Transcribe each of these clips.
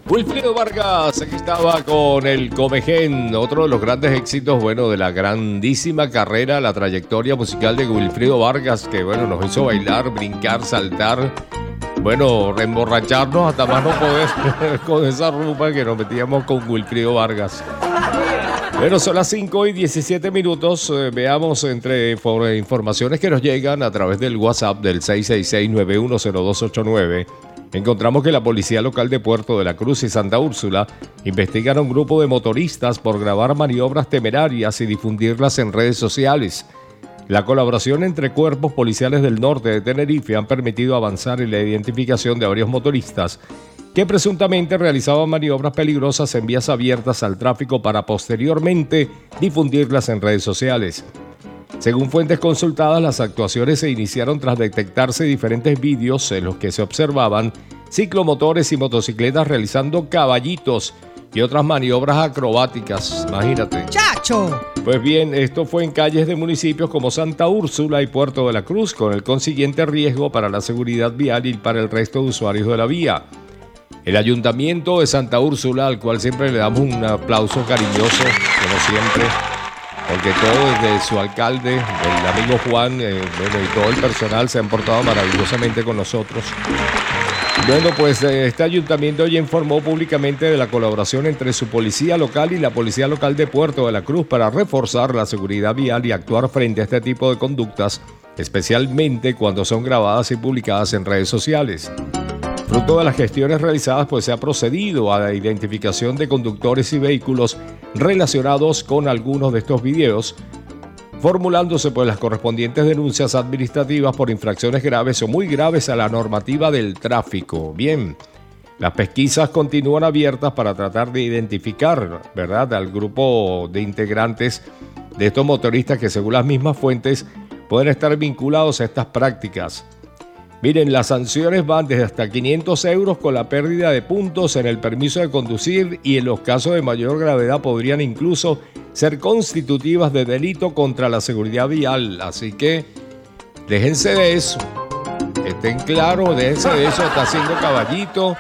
Wilfrido Vargas, aquí estaba con el Comején, otro de los grandes éxitos, de la grandísima carrera, la trayectoria musical de Wilfrido Vargas, que, nos hizo bailar, brincar, saltar, reemborracharnos hasta más no poder con esa rumba que nos metíamos con Wilfrido Vargas. Son las 5:17. Veamos entre informaciones que nos llegan a través del WhatsApp del 666-910289. Encontramos que la policía local de Puerto de la Cruz y Santa Úrsula investigan a un grupo de motoristas por grabar maniobras temerarias y difundirlas en redes sociales. La colaboración entre cuerpos policiales del norte de Tenerife han permitido avanzar en la identificación de varios motoristas que presuntamente realizaban maniobras peligrosas en vías abiertas al tráfico para posteriormente difundirlas en redes sociales. Según fuentes consultadas, las actuaciones se iniciaron tras detectarse diferentes vídeos en los que se observaban ciclomotores y motocicletas realizando caballitos y otras maniobras acrobáticas. Imagínate. ¡Chacho! Pues bien, esto fue en calles de municipios como Santa Úrsula y Puerto de la Cruz, con el consiguiente riesgo para la seguridad vial y para el resto de usuarios de la vía. El Ayuntamiento de Santa Úrsula, al cual siempre le damos un aplauso cariñoso, como siempre, porque todo desde su alcalde, el amigo Juan, y todo el personal se han portado maravillosamente con nosotros. Este ayuntamiento ya informó públicamente de la colaboración entre su policía local y la policía local de Puerto de la Cruz para reforzar la seguridad vial y actuar frente a este tipo de conductas, especialmente cuando son grabadas y publicadas en redes sociales. Fruto de las gestiones realizadas, se ha procedido a la identificación de conductores y vehículos relacionados con algunos de estos videos, formulándose las correspondientes denuncias administrativas por infracciones graves o muy graves a la normativa del tráfico. Bien, las pesquisas continúan abiertas para tratar de identificar, al grupo de integrantes de estos motoristas que, según las mismas fuentes, pueden estar vinculados a estas prácticas. Miren, las sanciones van desde hasta 500 euros con la pérdida de puntos en el permiso de conducir y en los casos de mayor gravedad podrían incluso ser constitutivas de delito contra la seguridad vial. Así que déjense de eso, estén claros, déjense de eso, está haciendo caballito.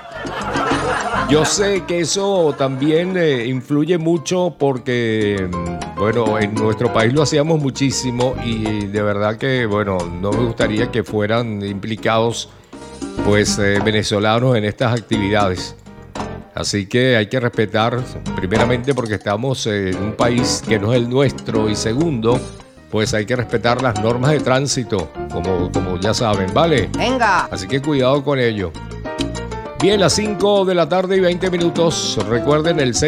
Yo sé que eso también influye mucho porque, en nuestro país lo hacíamos muchísimo y de verdad que, no me gustaría que fueran implicados, venezolanos en estas actividades. Así que hay que respetar, primeramente porque estamos en un país que no es el nuestro y segundo, hay que respetar las normas de tránsito, como ya saben, ¿vale? Venga. Así que cuidado con ello. Bien, las 5:20. Recuerden el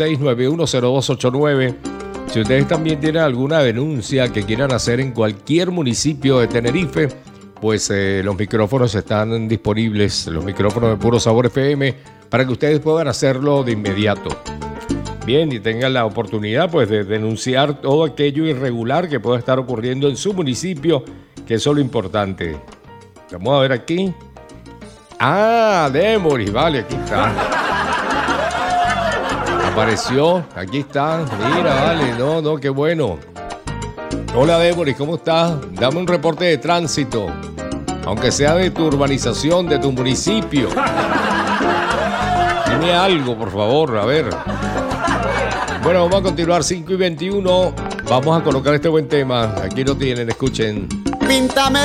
666-910289. Si ustedes también tienen alguna denuncia que quieran hacer en cualquier municipio de Tenerife, los micrófonos están disponibles, los micrófonos de Puro Sabor FM, para que ustedes puedan hacerlo de inmediato. Bien, y tengan la oportunidad de denunciar todo aquello irregular que pueda estar ocurriendo en su municipio, que eso es lo importante. Vamos a ver aquí. Demoris, vale, aquí está. Apareció, aquí está. Mira, vale, no, qué bueno. Hola, Demoris, ¿cómo estás? Dame un reporte de tránsito, aunque sea de tu urbanización, de tu municipio. Dime algo, por favor, a ver. Vamos a continuar, 5:21. Vamos a colocar este buen tema. Aquí lo tienen, escuchen. Píntame